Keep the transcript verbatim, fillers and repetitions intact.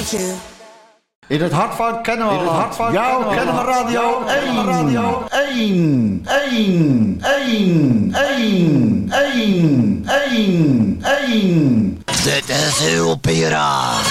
you. In het hart van Kennemer. In het hart van jouw Kennemer Radio één. Radio één. één. één. één. één. één. één. Dit is uw piraat.